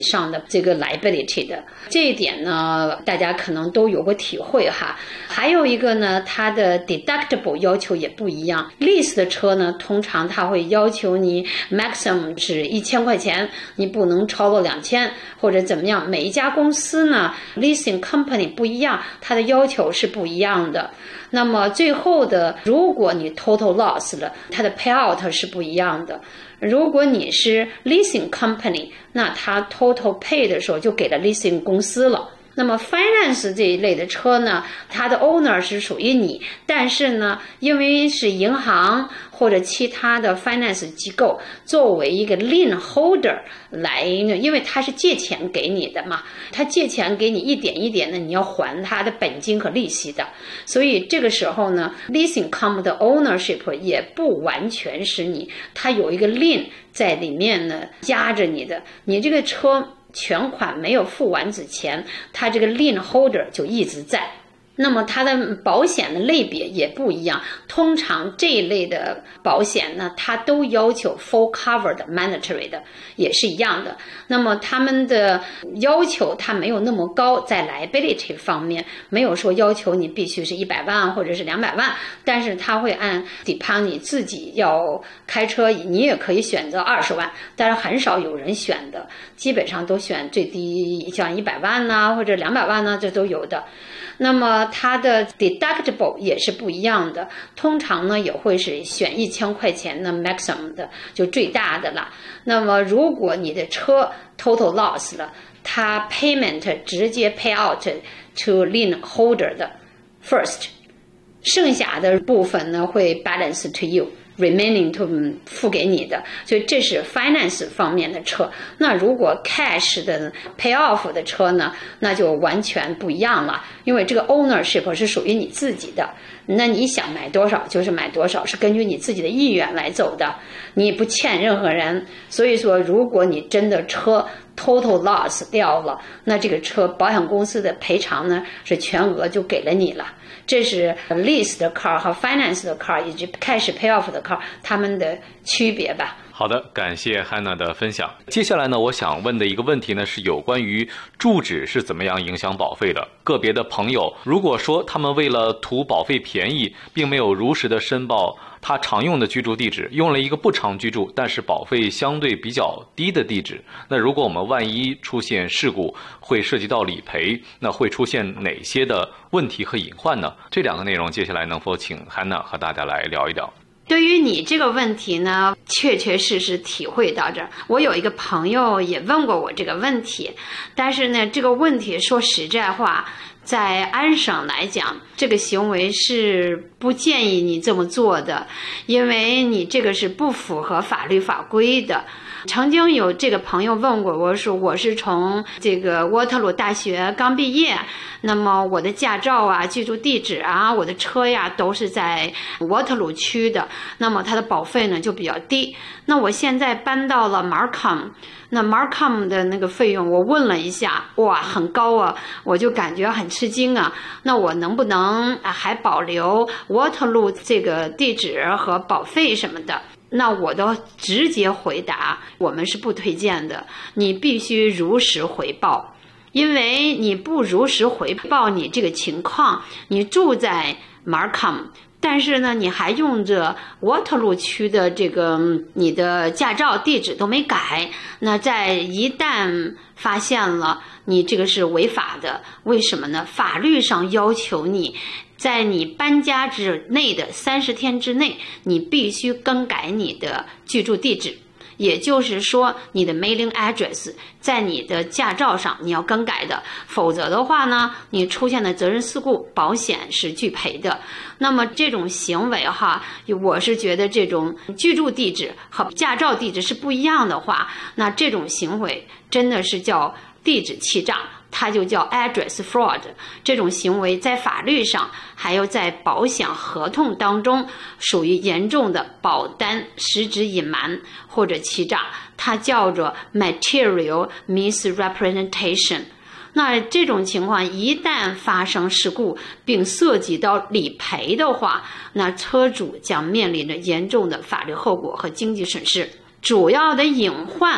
上的这个 liability 的。这一点呢，大家可能都有过体会哈。还有一个呢，它的 deductible 要求也不一样。lease 的车呢，通常它会要求你 maximum 是1000块钱，你不能超过2000或者怎么样。每一家公司呢 leasing company 不一样，它的要求是不一样的。那么最后的，如果你 total loss 了，它的 payout 是不一样的。如果你是 leasing company， 那它 total pay 的时候就给了 leasing 公司了。那么 finance 这一类的车呢，它的 owner 是属于你，但是呢，因为是银行或者其他的 finance 机构作为一个 lien holder 来，因为它是借钱给你的嘛，它借钱给你一点一点的，你要还它的本金和利息的，所以这个时候呢 leasing company 的 ownership 也不完全是你，它有一个 lien 在里面呢压着你的，你这个车全款没有付完之前，它这个 lien holder 就一直在。那么它的保险的类别也不一样，通常这一类的保险呢，它都要求 full cover 的 mandatory 的也是一样的。那么他们的要求它没有那么高，在 liability 方面没有说要求你必须是100万或者是200万，但是它会按 depend 你自己要开车，你也可以选择20万，但是很少有人选的，基本上都选最低像100万呐，或者200万呐，这都有的。那么它的 deductible 也是不一样的，通常呢也会是选1000块钱的 maximum 的，就最大的了。那么如果你的车 total loss 了，它 payment 直接 pay out to lien holder 的 first， 剩下的部分呢会 balance to you。remaining to 付给你的，所以这是 finance 方面的车。那如果 cash 的 pay off 的车呢，那就完全不一样了，因为这个 ownership 是属于你自己的，那你想买多少就是买多少，是根据你自己的意愿来走的，你不欠任何人。所以说如果你真的车 total loss 掉了，那这个车保险公司的赔偿呢是全额就给了你了。这是 lease 的 car 和 finance 的 car 以及 cash pay off 的 car 它们的区别吧。 好的，感谢 Hannah 的分享。接下来呢，我想问的一个问题呢，是有关于住址是怎么样影响保费的。个别的朋友，如果说他们为了图保费便宜，并没有如实的申报他常用的居住地址，用了一个不常居住但是保费相对比较低的地址，那如果我们万一出现事故，会涉及到理赔，那会出现哪些的问题和隐患呢？这两个内容接下来能否请 Hannah 和大家来聊一聊？ 对于你这个问题呢，确确实实体会到这儿。我有一个朋友也问过我这个问题，但是呢，这个问题说实在话，在安省来讲，这个行为是不建议你这么做的，因为你这个是不符合法律法规的。曾经有这个朋友问过我说，我是从这个沃特鲁大学刚毕业，那么我的驾照啊、居住地址啊、我的车呀都是在沃特鲁区的，那么它的保费呢就比较低。那我现在搬到了 Markham， 那 Markham 的那个费用我问了一下，哇，很高啊，我就感觉很吃惊啊。那我能不能还保留沃特鲁这个地址和保费什么的？那我都直接回答，我们是不推荐的，你必须如实回报。因为你不如实回报你这个情况，你住在 Markham， 但是呢你还用着沃特鲁区的这个你的驾照地址都没改，那在一旦发现了你这个是违法的，为什么呢？法律上要求你在你搬家之内的30天之内，你必须更改你的居住地址，也就是说你的 mailing address 在你的驾照上你要更改的，否则的话呢，你出现的责任事故保险是拒赔的。那么这种行为哈，我是觉得这种居住地址和驾照地址是不一样的话，那这种行为真的是叫地址欺诈，它就叫 address fraud。 这种行为在法律上还有在保险合同当中属于严重的保单实质隐瞒或者欺诈，它叫做 material misrepresentation。 那这种情况一旦发生事故并涉及到理赔的话，那车主将面临着严重的法律后果和经济损失。主要的隐患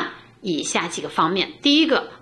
以下几个方面。第一个，